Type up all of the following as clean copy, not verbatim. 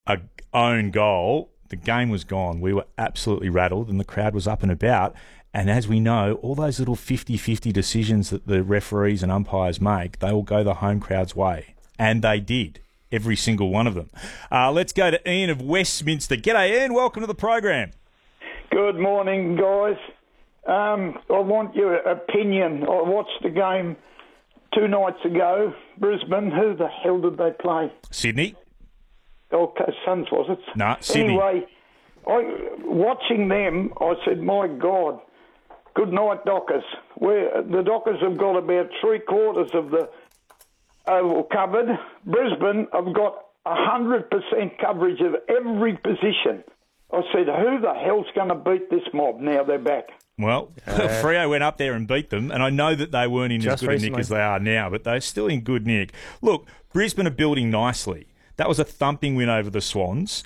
a own goal, the game was gone. We were absolutely rattled and the crowd was up and about. And as we know, all those little 50-50 decisions that the referees and umpires make, they will go the home crowd's way. And they did. Every single one of them. Let's go to Ian of Westminster. G'day, Ian. Welcome to the program. Good morning, guys. I want your opinion. I watched the game 2 nights ago. Brisbane. Who the hell did they play? Sydney. Okay, Suns, was it? No, Sydney. Anyway, watching them, I said, my God, good night, Dockers. The Dockers have got about 3/4 of the oval covered. Brisbane have got 100% coverage of every position. I said, who the hell's going to beat this mob now they're back? Well, Freo went up there and beat them, and I know that they weren't in as good a nick as they are now, but they're still in good nick. Look, Brisbane are building nicely. That was a thumping win over the Swans.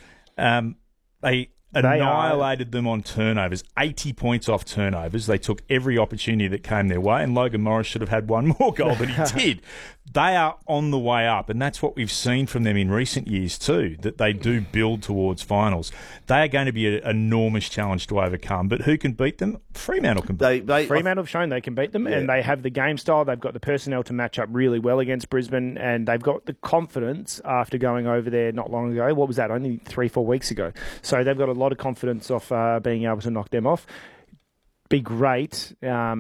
They annihilated them on turnovers, 80 points off turnovers. They took every opportunity that came their way, and Logan Morris should have had one more goal than he did. They are on the way up, and that's what we've seen from them in recent years too, that they do build towards finals. They are going to be an enormous challenge to overcome, but who can beat them? Fremantle can beat them. Fremantle have shown they can beat them, and they have the game style. They've got the personnel to match up really well against Brisbane, and they've got the confidence after going over there not long ago. What was that? Only 3-4 weeks ago. So they've got a lot of confidence off being able to knock them off. Be great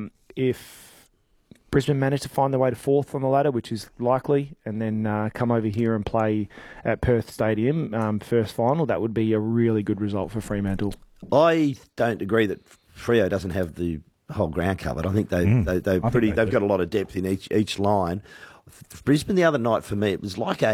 if Brisbane managed to find their way to 4th on the ladder, which is likely, and then come over here and play at Perth Stadium, first final. That would be a really good result for Fremantle. I don't agree that Freo doesn't have the whole ground covered. I think they've got a lot of depth in each line. Brisbane the other night for me, it was like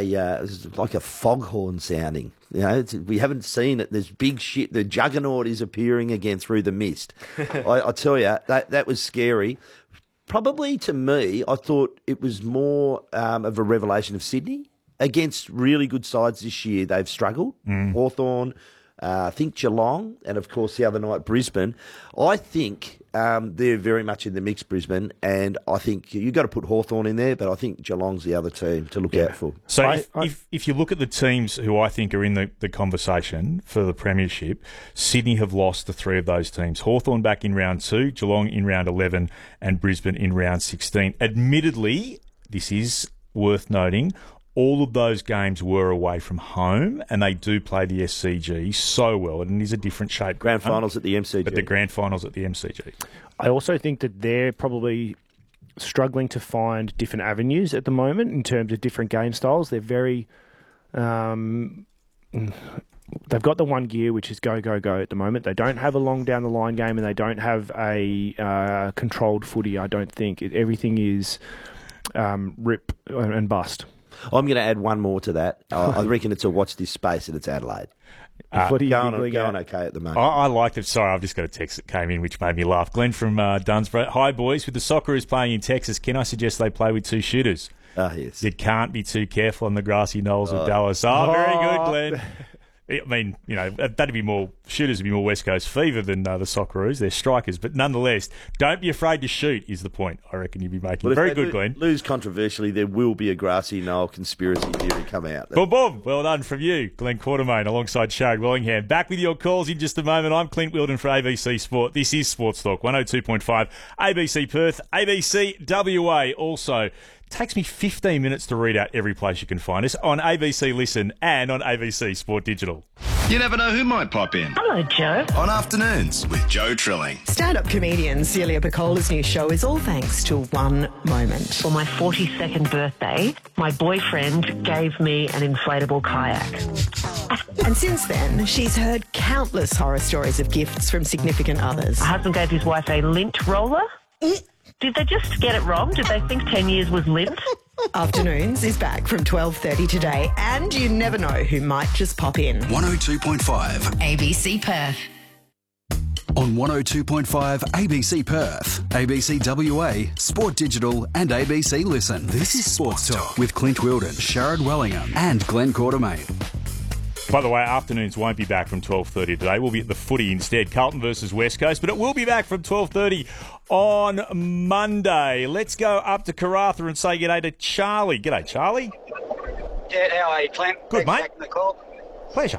a foghorn sounding. You know, we haven't seen it. There's big shit. The juggernaut is appearing again through the mist. I tell you, that was scary. Probably to me, I thought it was more of a revelation of Sydney. Against really good sides this year, they've struggled. Hawthorn, I think Geelong, and of course the other night Brisbane. I think they're very much in the mix, Brisbane, and I think you've got to put Hawthorn in there, but I think Geelong's the other team to look out for. So if you look at the teams who I think are in the conversation for the premiership, Sydney have lost to 3 of those teams. Hawthorn back in round 2, Geelong in round 11, and Brisbane in round 16. Admittedly, this is worth noting, all of those games were away from home, and they do play the SCG so well, and it is a different shape. Grand finals at the MCG. But the grand finals at the MCG. I also think that they're probably struggling to find different avenues at the moment in terms of different game styles. They're very... they've got the one gear, which is go, go, go at the moment. They don't have a long down the line game, and they don't have a controlled footy, I don't think. Everything is rip and bust. I'm going to add one more to that. I reckon it's a watch this space, and it's Adelaide. What are you going okay at the moment? I liked it. Sorry, I've just got a text that came in which made me laugh. Glenn from Dunsborough. Hi, boys. With the Socceroos playing in Texas, can I suggest they play with 2 shooters? Yes. You can't be too careful on the grassy knolls of Dallas. Oh, very good, Glenn. I mean, you know, shooters would be more West Coast fever than the Socceroos. They're strikers. But nonetheless, don't be afraid to shoot is the point I reckon you'd be making. Well, very good, Glenn. Lose controversially, there will be a grassy knoll conspiracy theory come out. Boom, boom. Well done from you, Glenn Quartermain, alongside Sharad Wellingham. Back with your calls in just a moment. I'm Clint Wilden for ABC Sport. This is Sports Talk 102.5, ABC Perth, ABC WA. Also, takes me 15 minutes to read out every place you can find us on ABC Listen and on ABC Sport Digital. You never know who might pop in. Hello, Joe. On Afternoons with Joe Trilling. Stand-up comedian Celia Piccola's new show is all thanks to one moment. For my 42nd birthday, my boyfriend gave me an inflatable kayak. And since then, she's heard countless horror stories of gifts from significant others. My husband gave his wife a lint roller. Did they just get it wrong? Did they think 10 years was lint? Afternoons is back from 12:30 today, and you never know who might just pop in. 102.5 ABC Perth. On 102.5 ABC Perth, ABC WA, Sport Digital and ABC Listen. This is Sports Talk with Clint Wilden, Sharad Wellingham and Glenn Quartermain. By the way, Afternoons won't be back from 12:30 today. We'll be at the footy instead, Carlton versus West Coast, but it will be back from 12:30 on Monday. Let's go up to Karratha and say g'day to Charlie. G'day, Charlie. Yeah, how are you, Clint? Good, Thanks mate. for taking the call. Pleasure.